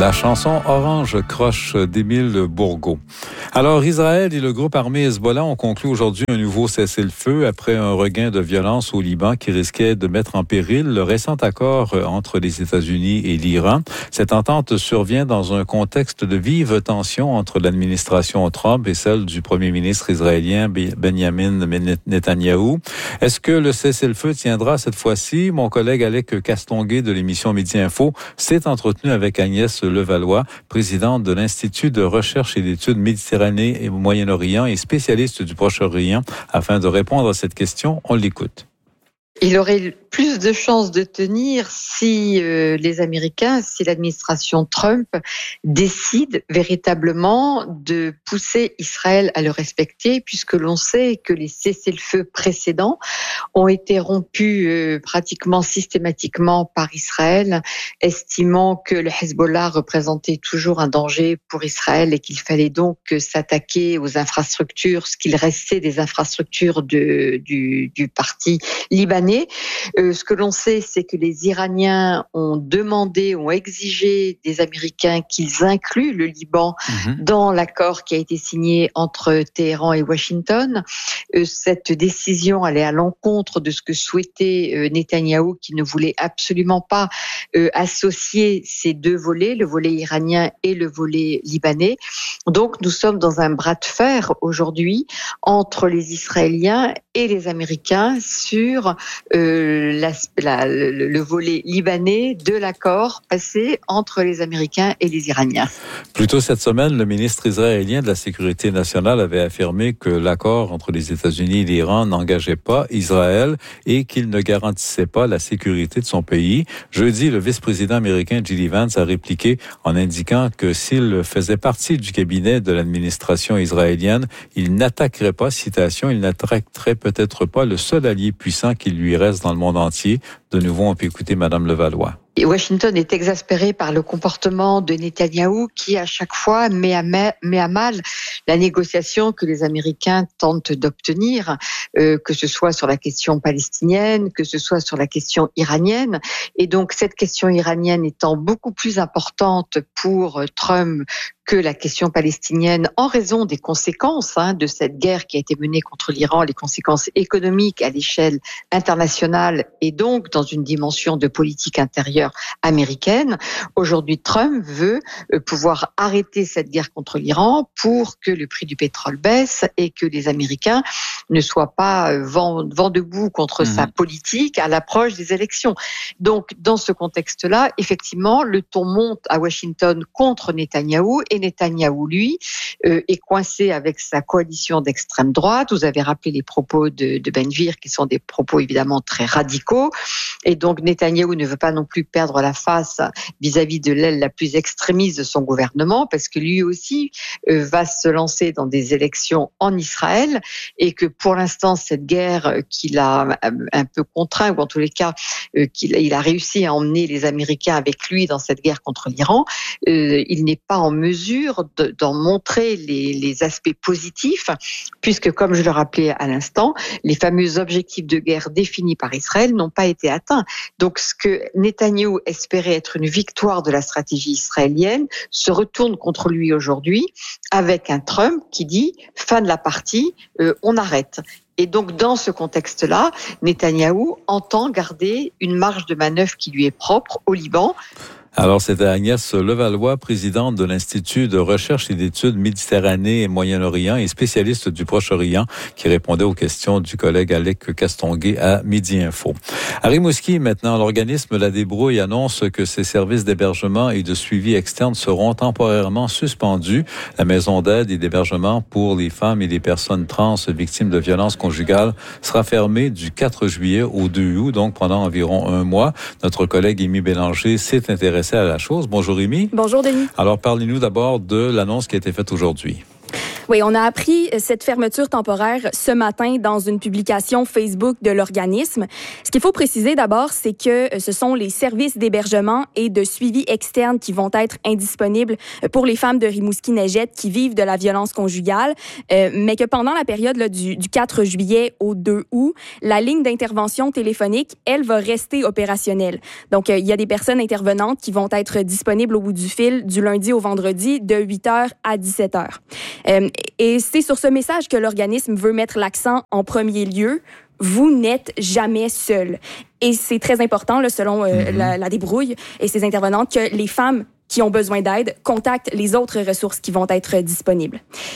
La chanson Orange Croche d'Émile Bourgault. Alors, Israël et le groupe armé Hezbollah ont conclu aujourd'hui un nouveau cessez-le-feu après un regain de violence au Liban qui risquait de mettre en péril le récent accord entre les États-Unis et l'Iran. Cette entente survient dans un contexte de vive tension entre l'administration Trump et celle du premier ministre israélien Benjamin Netanyahou. Est-ce que le cessez-le-feu tiendra cette fois-ci? Mon collègue Alec Castonguay de l'émission Midi Info s'est entretenu avec Agnès Levallois, présidente de l'Institut de recherche et d'études Méditerranée et Moyen-Orient et spécialiste du Proche-Orient. Afin de répondre à cette question, on l'écoute. Il aurait plus de chances de tenir si les Américains, si l'administration Trump décide véritablement de pousser Israël à le respecter, puisque l'on sait que les cessez-le-feu précédents ont été rompus pratiquement systématiquement par Israël, estimant que le Hezbollah représentait toujours un danger pour Israël et qu'il fallait donc s'attaquer aux infrastructures, ce qu'il restait des infrastructures du parti libanais. Ce que l'on sait, c'est que les Iraniens ont exigé des Américains qu'ils incluent le Liban dans l'accord qui a été signé entre Téhéran et Washington. Cette décision allait à l'encontre de ce que souhaitait Netanyahou, qui ne voulait absolument pas associer ces deux volets, le volet iranien et le volet libanais. Donc nous sommes dans un bras de fer aujourd'hui entre les Israéliens et les Américains sur le volet libanais de l'accord passé entre les Américains et les Iraniens. Plus tôt cette semaine, le ministre israélien de la Sécurité nationale avait affirmé que l'accord entre les États-Unis et l'Iran n'engageait pas Israël et qu'il ne garantissait pas la sécurité de son pays. Jeudi, le vice-président américain J.D. Vance a répliqué en indiquant que s'il faisait partie du cabinet de l'administration israélienne, il n'attaquerait pas, citation, il n'attaquerait peut-être pas le seul allié puissant qui lui reste dans le monde entier. De nouveau, on peut écouter Mme Levallois. Washington est exaspéré par le comportement de Netanyahou qui, à chaque fois, met à mal la négociation que les Américains tentent d'obtenir, que ce soit sur la question palestinienne, que ce soit sur la question iranienne. Et donc, cette question iranienne étant beaucoup plus importante pour Trump que la question palestinienne en raison des conséquences de cette guerre qui a été menée contre l'Iran, les conséquences économiques à l'échelle internationale et donc dans une dimension de politique intérieure américaine. Aujourd'hui, Trump veut pouvoir arrêter cette guerre contre l'Iran pour que le prix du pétrole baisse et que les Américains ne soient pas vent debout contre sa politique à l'approche des élections. Donc, dans ce contexte-là, effectivement, le ton monte à Washington contre Netanyahou et Netanyahou, lui, est coincé avec sa coalition d'extrême droite. Vous avez rappelé les propos de Ben Gvir, qui sont des propos évidemment très radicaux. Et donc, Netanyahou ne veut pas non plus perdre la face vis-à-vis de l'aile la plus extrémiste de son gouvernement, parce que lui aussi va se lancer dans des élections en Israël, et que pour l'instant, cette guerre qu'il a un peu contraint, ou en tous les cas, il a réussi à emmener les Américains avec lui dans cette guerre contre l'Iran, il n'est pas en mesure d'en montrer les aspects positifs, puisque, comme je le rappelais à l'instant, les fameux objectifs de guerre définis par Israël n'ont pas été atteints. Donc, ce que Netanyahou espérait être une victoire de la stratégie israélienne se retourne contre lui aujourd'hui, avec un Trump qui dit « fin de la partie, on arrête ». Et donc, dans ce contexte-là, Netanyahou entend garder une marge de manœuvre qui lui est propre au Liban. Alors, c'était Agnès Levallois, présidente de l'Institut de recherche et d'études Méditerranée et Moyen-Orient et spécialiste du Proche-Orient, qui répondait aux questions du collègue Alec Castonguay à Midi Info. À Rimouski, maintenant, l'organisme La Débrouille annonce que ses services d'hébergement et de suivi externe seront temporairement suspendus. La maison d'aide et d'hébergement pour les femmes et les personnes trans victimes de violences conjugales sera fermée du 4 juillet au 2 août, donc pendant environ un mois. Notre collègue Émy Bélanger s'est intéressé à la chose. Bonjour Émy. Bonjour Denis. Alors parlez-nous d'abord de l'annonce qui a été faite aujourd'hui. Oui, on a appris cette fermeture temporaire ce matin dans une publication Facebook de l'organisme. Ce qu'il faut préciser d'abord, c'est que ce sont les services d'hébergement et de suivi externe qui vont être indisponibles pour les femmes de Rimouski-Neigette qui vivent de la violence conjugale, mais que pendant la période là, du 4 juillet au 2 août, la ligne d'intervention téléphonique, elle, va rester opérationnelle. Donc, il y a des personnes intervenantes qui vont être disponibles au bout du fil du lundi au vendredi de 8h à 17h. Et c'est sur ce message que l'organisme veut mettre l'accent en premier lieu. Vous n'êtes jamais seul. Et c'est très important, là, selon la débrouille et ses intervenantes, que les femmes qui ont besoin d'aide contactent les autres ressources qui vont être disponibles.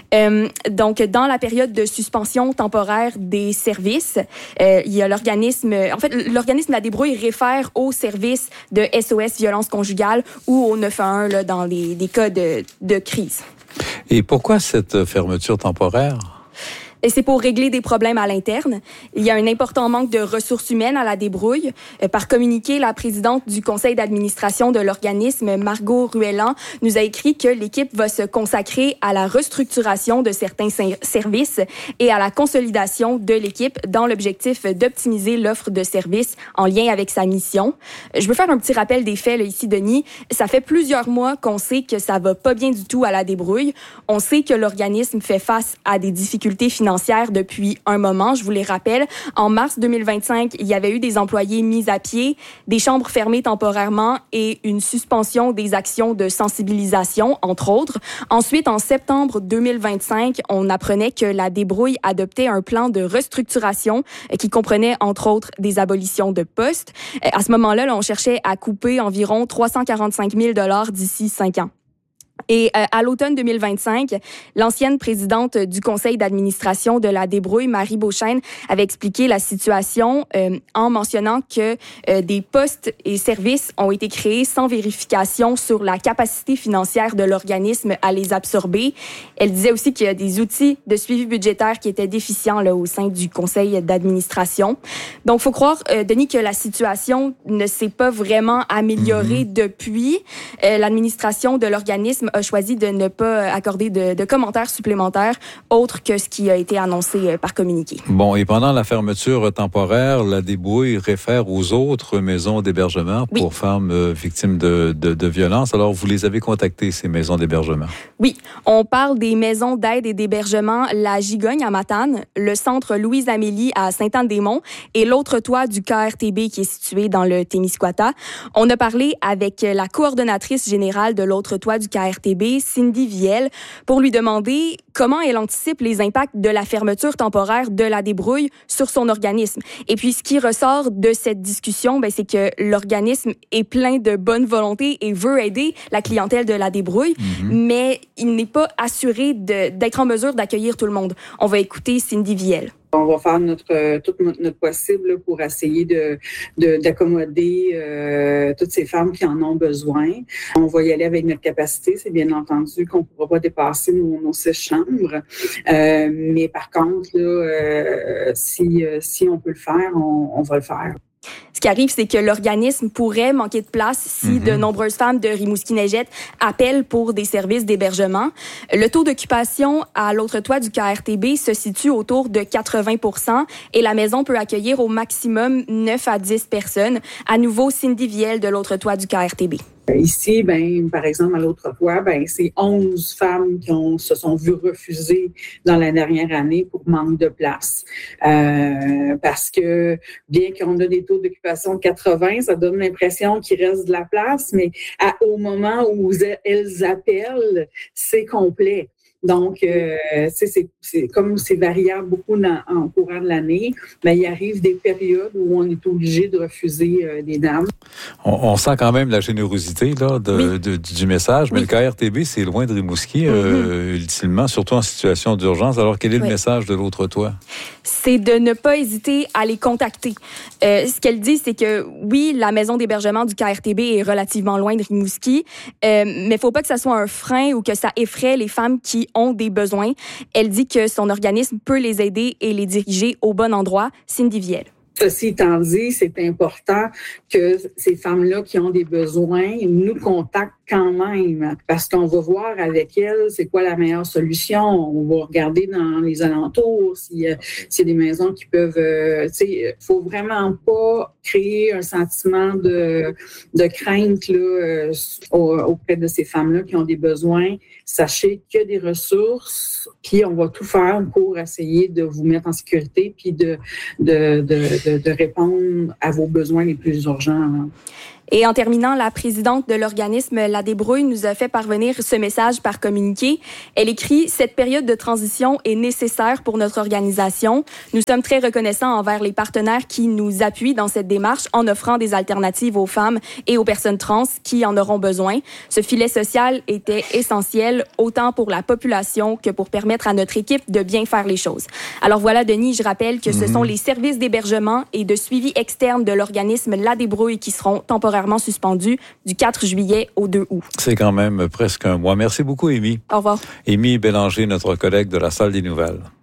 Donc, dans la période de suspension temporaire des services, il y a l'organisme... En fait, l'organisme La Débrouille réfère au service de SOS violence conjugale ou au 911 là, dans des cas de crise. Et pourquoi cette fermeture temporaire? Et c'est pour régler des problèmes à l'interne. Il y a un important manque de ressources humaines à La Débrouille. Par communiqué, la présidente du conseil d'administration de l'organisme, Margot Ruellan, nous a écrit que l'équipe va se consacrer à la restructuration de certains services et à la consolidation de l'équipe dans l'objectif d'optimiser l'offre de services en lien avec sa mission. Je veux faire un petit rappel des faits là, ici, Denis. Ça fait plusieurs mois qu'on sait que ça va pas bien du tout à La Débrouille. On sait que l'organisme fait face à des difficultés financières depuis un moment. Je vous les rappelle, en mars 2025, il y avait eu des employés mis à pied, des chambres fermées temporairement et une suspension des actions de sensibilisation, entre autres. Ensuite, en septembre 2025, on apprenait que La Débrouille adoptait un plan de restructuration qui comprenait, entre autres, des abolitions de postes. À ce moment-là, on cherchait à couper environ 345 000 $ d'ici 5 ans. Et à l'automne 2025, l'ancienne présidente du conseil d'administration de La Débrouille, Marie Beauchesne, avait expliqué la situation en mentionnant que des postes et services ont été créés sans vérification sur la capacité financière de l'organisme à les absorber. Elle disait aussi qu'il y a des outils de suivi budgétaire qui étaient déficients là, au sein du conseil d'administration. Donc, il faut croire, Denis, que la situation ne s'est pas vraiment améliorée depuis. L'administration de l'organisme a choisi de ne pas accorder de commentaires supplémentaires autres que ce qui a été annoncé par communiqué. Bon, et pendant la fermeture temporaire, La Débrouille réfère aux autres maisons d'hébergement pour femmes victimes de violences. Alors, vous les avez contactées, ces maisons d'hébergement? Oui, on parle des maisons d'aide et d'hébergement La Gigogne à Matane, le centre Louise-Amélie à Sainte-Anne-des-Monts et l'autre toit du KRTB qui est situé dans le Témiscouata. On a parlé avec la coordonnatrice générale de l'autre toit du KRTB, Cindy Viel, pour lui demander comment elle anticipe les impacts de la fermeture temporaire de La Débrouille sur son organisme. Et puis, ce qui ressort de cette discussion, c'est que l'organisme est plein de bonne volonté et veut aider la clientèle de La Débrouille, mais il n'est pas assuré d'être en mesure d'accueillir tout le monde. On va écouter Cindy Viel. On va faire tout notre possible pour essayer d'accommoder toutes ces femmes qui en ont besoin. On va y aller avec notre capacité. C'est bien entendu qu'on ne pourra pas dépasser nos 6 chambres. Mais par contre, là, si on peut le faire, on va le faire. Ce qui arrive, c'est que l'organisme pourrait manquer de place si de nombreuses femmes de Rimouski-Neigette appellent pour des services d'hébergement. Le taux d'occupation à l'autre toit du KRTB se situe autour de 80% et la maison peut accueillir au maximum 9 à 10 personnes. À nouveau, Cindy Viel de l'autre toit du KRTB. Ici, par exemple, à l'autre toit, c'est 11 femmes qui se sont vues refuser dans la dernière année pour manque de place. Parce que bien qu'on a des taux d'occupation de 80, ça donne l'impression qu'il reste de la place, mais au moment où elles appellent, c'est complet. Donc, c'est comme c'est variable beaucoup en courant de l'année, mais il arrive des périodes où on est obligé de refuser des dames. On sent quand même la générosité là, du message, mais le KRTB, c'est loin de Rimouski, ultimement, surtout en situation d'urgence. Alors, quel est le message de l'autre toit? C'est de ne pas hésiter à les contacter. Ce qu'elle dit, c'est que oui, la maison d'hébergement du KRTB est relativement loin de Rimouski, mais il ne faut pas que ça soit un frein ou que ça effraie les femmes qui ont des besoins. Elle dit que son organisme peut les aider et les diriger au bon endroit. Cindy Viel. Ceci étant dit, c'est important que ces femmes-là qui ont des besoins nous contactent quand même, parce qu'on va voir avec elle c'est quoi la meilleure solution. On va regarder dans les alentours s'il y a des maisons qui peuvent... faut vraiment pas créer un sentiment de crainte là, auprès de ces femmes-là qui ont des besoins. Sachez qu'il y a des ressources, puis on va tout faire pour essayer de vous mettre en sécurité puis de répondre à vos besoins les plus urgents. Là. Et en terminant, la présidente de l'organisme La Débrouille nous a fait parvenir ce message par communiqué. Elle écrit « Cette période de transition est nécessaire pour notre organisation. Nous sommes très reconnaissants envers les partenaires qui nous appuient dans cette démarche en offrant des alternatives aux femmes et aux personnes trans qui en auront besoin. Ce filet social était essentiel autant pour la population que pour permettre à notre équipe de bien faire les choses. » Alors voilà, Denis, je rappelle que ce sont les services d'hébergement et de suivi externe de l'organisme La Débrouille qui seront temporairement suspendu du 4 juillet au 2 août. C'est quand même presque un mois. Merci beaucoup, Amy. Au revoir. Amy Bélanger, notre collègue de la Salle des Nouvelles.